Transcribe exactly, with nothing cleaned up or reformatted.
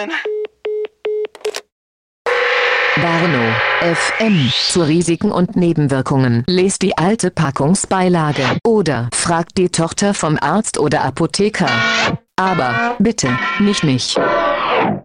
sein. Barno F M. Zu Risiken und Nebenwirkungen. Lest die alte Packungsbeilage. Oder fragt die Tochter vom Arzt oder Apotheker. Aber bitte, nicht mich.